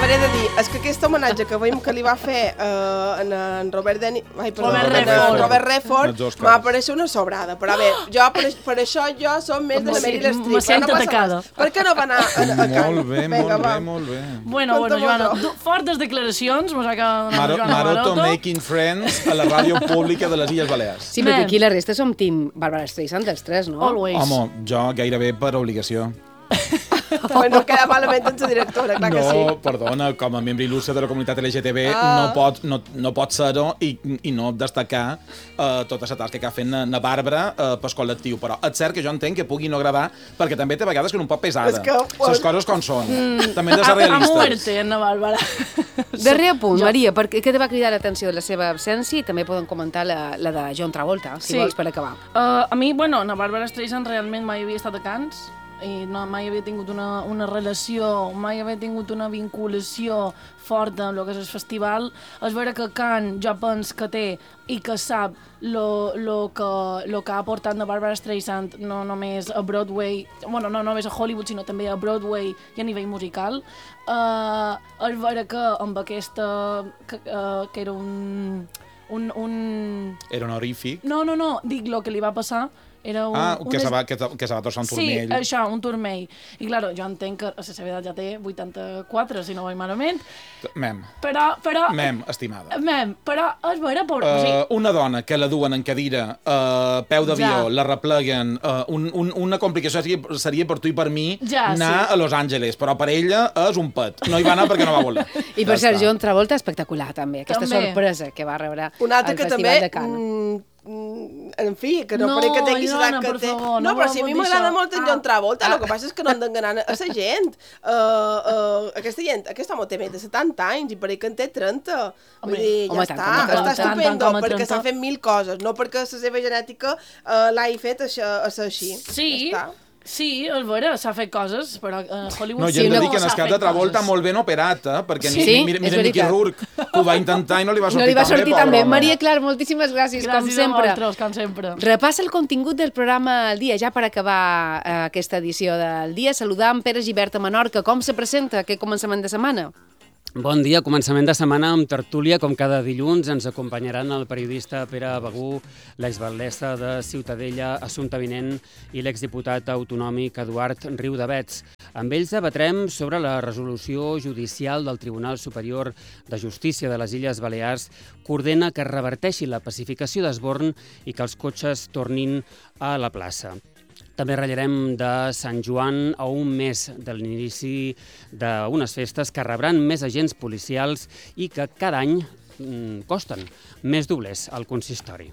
m'he de dir, és que aquest homenatge que veiem que li va fer en Robert Redford m'ha pareixer una sobrada, però a veure, jo per això jo som més de la Meryl Streep. Me sento atacada. Per què no va anar a Cannes? Molt bé. Bueno, Joana, fortes declaracions, mos acaba de donar Joana Maroto making friends a la ràdio pública de les Illes Balears. Sí, perquè aquí la resta som team Bàrbara Streisand dels tres, no? Always. Home, jo gairebé per obligació. No queda malament en sa directora, clar que sí. No, perdona, com a membre il·lustre de la comunitat LGTB no pot ser-ho i no destacar tota la tasca que ha fet na Bàrbara pel col·lectiu. Però és cert que jo entenc que pugui no agradar perquè també té vegades que és un poc pesada. Les coses com són. També hem de ser realistes. A muerte, na Bàrbara. Darrer apunt, Maria, què te va cridar l'atenció de la seva absència? I també poden comentar la de John Travolta, si vols, per acabar. A mi, na Bàrbara Streisand realment mai havia estat a Cannes i mai havia tingut una relació, mai havia tingut una vinculació forta amb el que és el festival. És vera que Cannes jo penso que té i que sap el que ha aportat la Bàrbara Streisand no només a Broadway, no només a Hollywood, sinó també a Broadway i a nivell musical. És vera que amb aquesta... que era un... Era honorífic. No, dic el que li va passar. Que se va torçar un turmell. Sí, això, un turmell. I, clar, jo entenc que a la seva edat ja té 84, si no vaig malament. Però... Mem, estimada. Però és vera... Una dona que la duen en cadira, peu d'avió, la repleguen, una complicació seria per tu i per mi anar a Los Angeles, però per ella és un pet. No hi va anar perquè no va voler. I per cert, John Travolta espectacular, també. Aquesta sorpresa que va rebre al Festival de Cannes. En fi, que no crec que tingui l'edat que té. No, però si a mi m'agrada molt en John Travolta, el que passa és que no han d'enganar a la gent. Aquest home té més de 70 anys i per ell que en té 30. Vull dir, ja està estupendo, perquè s'han fet 1000 coses, no perquè la seva genètica l'hagi fet a ser així. Sí, és vera, s'ha fet coses, però Hollywood... No, jo hem de dir que en el cas de Travolta molt ben operat, perquè mira Mickey Rourke, que ho va intentar i no li va sortir tan bé. Maria Clar, moltíssimes gràcies, com sempre. Gràcies a vosaltres, com sempre. Repassa el contingut del programa al dia, ja per acabar aquesta edició del dia. Saludam Pere Gibert a Menorca. Com se presenta aquest començament de setmana? Bon dia, començament de setmana amb tertúlia. Com cada dilluns ens acompanyaran el periodista Pere Begú, l'exalcaldessa de Ciutadella, Assumpta Vinent, i l'exdiputat autonòmic Eduard Riudavets. Amb ells debatrem sobre la resolució judicial del Tribunal Superior de Justícia de les Illes Balears que ordena que es reverteixi la pacificació d'Esborn i que els cotxes tornin a la plaça. També ratllarem de Sant Joan a un mes de l'inici d'unes festes que rebran més agents policials i que cada any costen més doblers al consistori.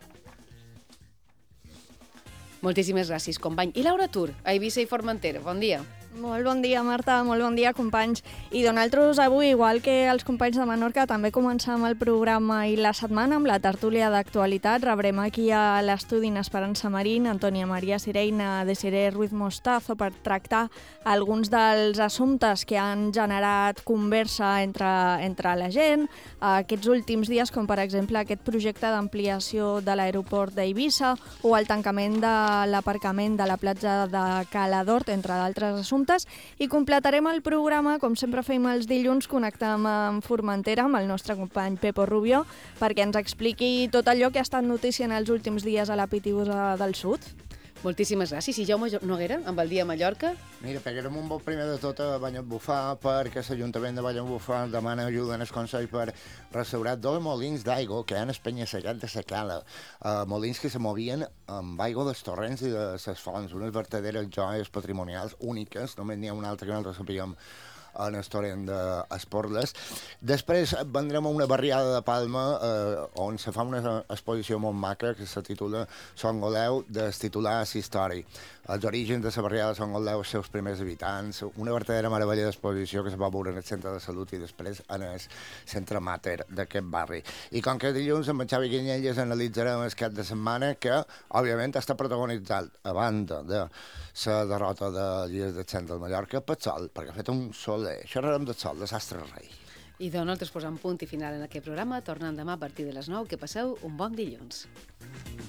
Moltíssimes gràcies, company. I Laura Tur, a Eivissa i Formentera. Bon dia. Molt bon dia, Marta, molt bon dia, companys. I nosaltres avui, igual que els companys de Menorca, també començam el programa i la setmana amb la tertúlia d'actualitat. Rebrem aquí a l'estudi en Esperança Marín, Antònia Maria Sireina, Desiré Ruiz Mostazo, per tractar alguns dels assumptes que han generat conversa entre la gent aquests últims dies, com per exemple aquest projecte d'ampliació de l'aeroport d'Eivissa o el tancament de l'aparcament de la platja de Cala d'Hort, entre d'altres assumptes. I completarem el programa, com sempre fem els dilluns, connectem amb Formentera, amb el nostre company Pepo Rubio, perquè ens expliqui tot allò que ha estat notícia en els últims dies a la Pitiusa del Sud. Moltíssimes gràcies. I Jaume Noguera, amb el dia a Mallorca? Mira, pegarem un vol primer de tot a Banyatbufar, perquè l'Ajuntament de Banyatbufar demana ajuda en el Consell per restaurar 2 molins d'aigua que han espenya-segat de la cala. Molins que se movien amb aigua dels torrents i de les fonts, unes verdaderes joies patrimonials úniques, només n'hi ha una altra que nosaltres sapiguem en el torrent d'Esporles. Després vendrem a una barriada de Palma on se fa una exposició molt maca que se titula Son Goleu, del titular Història. Els orígens de la barriada de Son Goleu, els seus primers habitants, una verdadera meravella d'exposició que se va veure en el centre de salut i després en el centre mater d'aquest barri. I com que dilluns amb en Xavi Guinyelles analitzarem el cap de setmana que, òbviament, està protagonitzat a banda de la derrota de Lles de Cent del Mallorca per sol, perquè ha fet un soler. Xerrarem del sol, de Sastre Rei. I nosaltres posem punt i final en aquest programa. Tornem demà a partir de les 9. Que passeu un bon dilluns.